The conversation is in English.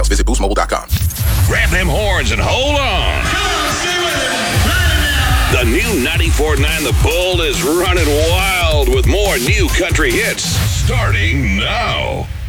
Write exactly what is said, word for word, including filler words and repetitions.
details, visit boost mobile dot com. Grab them horns and hold on. The new ninety-four point nine The Bull is running wild with more new country hits starting now.